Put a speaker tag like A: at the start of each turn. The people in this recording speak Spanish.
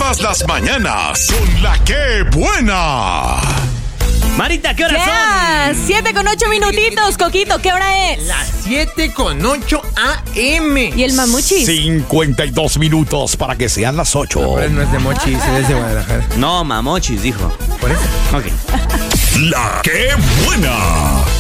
A: Todas las mañanas con La Qué Buena.
B: Marita, ¿qué hora son?
C: 7:08 minutitos, Coquito, ¿qué hora es?
D: Las 7:08 a.m.
C: ¿Y el mamuchis?
A: 52 minutos para que sean las 8.
D: No, pero no es de Mochis, es de Guadalajara.
B: No, mamochis, dijo.
D: Por eso.
B: Ok.
A: La Qué Buena.